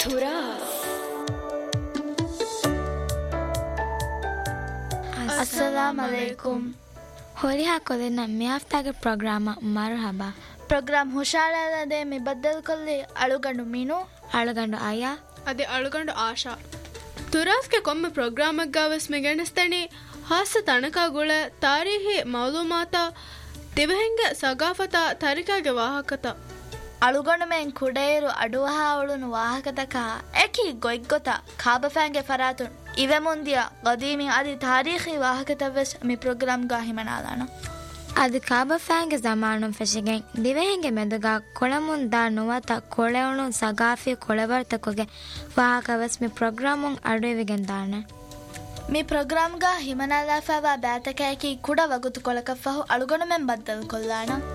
تراث. السلام عليكم. هوريها كلنا ميافتاගේ ಪ್ರೋಗ್ರಾಮ Marhaba program ಹುಷಾರಾದೆ ಮಿ ಬದ್ದಲ್ ಕೊಲ್ಲಿ ಅಳುಗಂಡು ಮೀನು ಅಳುಗಂಡು ಆಯಾ ಅದೇ ಅಳುಗಂಡು ಆಶಾ ತುರಾಸ್ಗೆ ಕೊಮ್ಮೆ ಪ್ರೋಗ್ರಾಮಗ್ ಗಾವಸ್ ಮೆಗಣಸ್ತಣಿ ಹಾಸ ತಣಕಾಗುಳ ತಾರೀಹಿ ಮೌಲೂಮಾತ ತಿವಹೆಂಗೆ ಸಗಾಫತ ತರಿಕಾಗೆ ವಾಹಕತ ಅಳುಗಂಡು ಮೇನ್ ಕುಡೇರು ಅಡುವಹ ಅವಳುನು ವಾಹಕತಕ ಏಕಿ ಗೊಯ್ಗೊತ ಖಾಬಫ್ಯಾಂಗೆ ಫರಾತುನ್ ಇವೆ ಮುಂದಿಯ ಗದೀಮಿ ಅದಿ ತಾರೀಖಿ ವಾಹಕತವೆಸ್ ಮಿ ಪ್ರೋಗ್ರಾಮ್ ಗಾ ಹಿಮನಾದಾನ ಅದು ಕಾಬಫ್ಯಾಂಗೆ ಜಮಾನು ಫೆಶಿಗೆನ್ ದಿವೆಹೆಂಗೆ ಮೆದುಗ ಕೊಳಮುಂದ ನುವತ ಕೊಳೆವಣು ಸಗಾಫಿ ಕೊಳೆವರ್ತಕೊಗೆ ವಾಹಕವೆಸ್ ಮಿ ಪ್ರೋಗ್ರಾಮುಂ ಅಡುವಿಗೆನ್ ದಾನೆ ಮಿ ಪ್ರೋಗ್ರಾಮ್ ಗಾ ಹಿಮನಾದಾಫಾವ ಬ್ಯಾತಕಯಕಿ ಕುಡ ವಗುತು ಕೊಳಕಫಹು ಅಳುಗಂಡು ಮೆನ್ ಬದ್ದಲ್ ಕೊಲ್ಲಾಣ